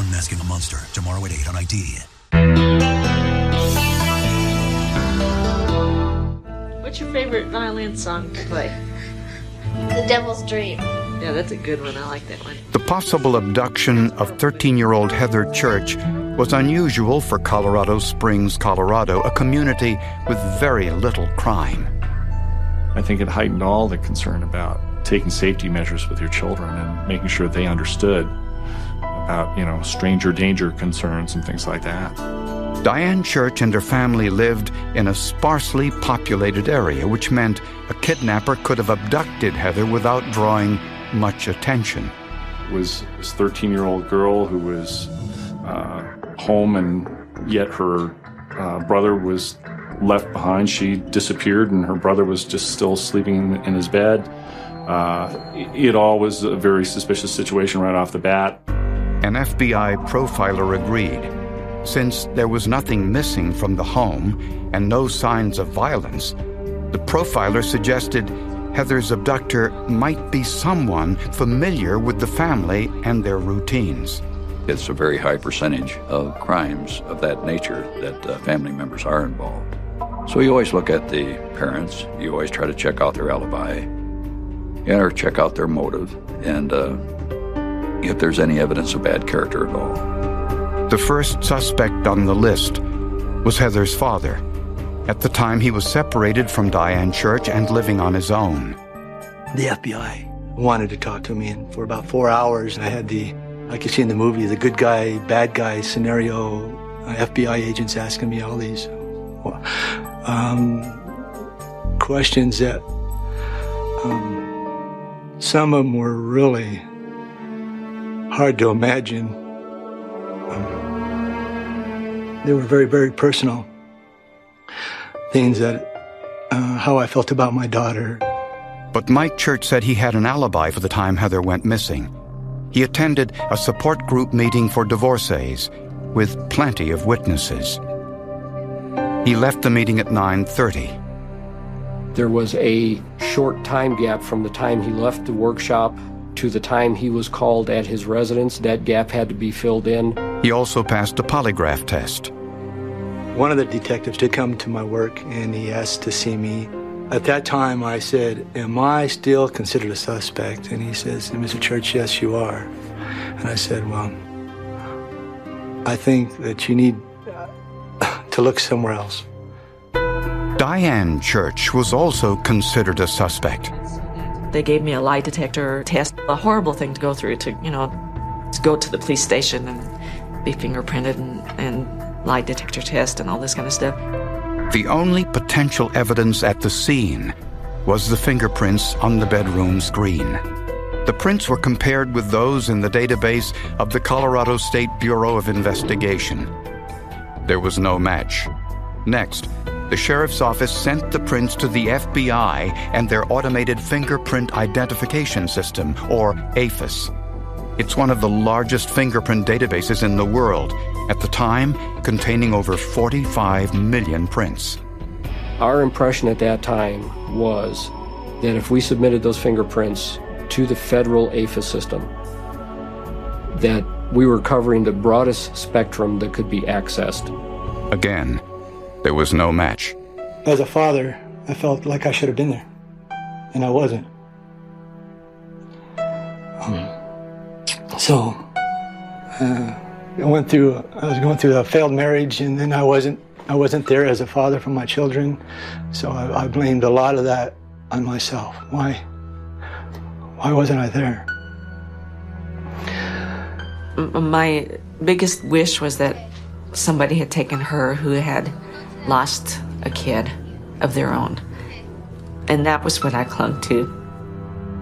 Unmasking a Monster, tomorrow at 8 on ID. What's your favorite violin song to play? The Devil's Dream. Yeah, that's a good one. I like that one. The possible abduction of 13-year-old Heather Church was unusual for Colorado Springs, Colorado, a community with very little crime. I think it heightened all the concern about taking safety measures with your children and making sure they understood about, stranger danger concerns and things like that. Diane Church and her family lived in a sparsely populated area, which meant a kidnapper could have abducted Heather without drawing much attention. It was this 13-year-old girl who was home, and yet her brother was left behind. She disappeared, and her brother was just still sleeping in his bed. It all was a very suspicious situation right off the bat. An FBI profiler agreed. Since there was nothing missing from the home and no signs of violence, the profiler suggested Heather's abductor might be someone familiar with the family and their routines. It's a very high percentage of crimes of that nature that family members are involved. So you always look at the parents, you always try to check out their alibi, or check out their motive, and if there's any evidence of bad character at all. The first suspect on the list was Heather's father. At the time, he was separated from Diane Church and living on his own. The FBI wanted to talk to me, and for about 4 hours, I had like you see in the movie, the good guy, bad guy scenario, FBI agents asking me all these questions that some of them were really hard to imagine. They were very, very personal things that, how I felt about my daughter. But Mike Church said he had an alibi for the time Heather went missing. He attended a support group meeting for divorcees with plenty of witnesses. He left the meeting at 9:30. There was a short time gap from the time he left the workshop to the time he was called at his residence. That gap had to be filled in. He also passed a polygraph test. One of the detectives did come to my work, and he asked to see me. At that time, I said, "Am I still considered a suspect?" And he says, "Mr. Church, yes, you are." And I said, "Well, I think that you need to look somewhere else." Diane Church was also considered a suspect. They gave me a lie detector test, a horrible thing to go through, to go to the police station and be fingerprinted and lie detector test and all this kind of stuff. The only potential evidence at the scene was the fingerprints on the bedroom screen. The prints were compared with those in the database of the Colorado State Bureau of Investigation. There was no match. Next, the sheriff's office sent the prints to the FBI and their automated fingerprint identification system, or AFIS. It's one of the largest fingerprint databases in the world, at the time containing over 45 million prints. Our impression at that time was that if we submitted those fingerprints to the federal AFIS system, that we were covering the broadest spectrum that could be accessed. Again, there was no match. As a father, I felt like I should have been there, and I wasn't. So, I was going through a failed marriage, and then I wasn't there as a father for my children. So I blamed a lot of that on myself. Why wasn't I there? My biggest wish was that somebody had taken her who had lost a kid of their own. And that was what I clung to.